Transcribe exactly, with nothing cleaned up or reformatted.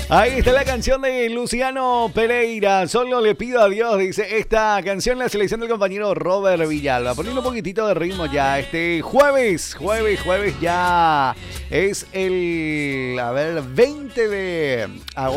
Ahí está la canción de Luciano Pereira. Solo le pido a Dios, dice esta canción, la selección del compañero Robert Villalba. Poniendo un poquitito de ritmo ya. Este jueves, jueves, jueves ya es el, a ver, veinte de agosto.